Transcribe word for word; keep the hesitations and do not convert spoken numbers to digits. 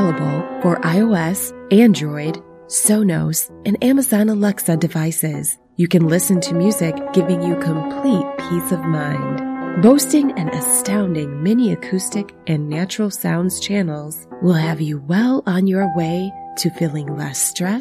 available for iOS, Android, Sonos, and Amazon Alexa devices. You can listen to music, giving you complete peace of mind. Boasting an astounding mini acoustic and natural sounds channels will have you well on your way to feeling less stressed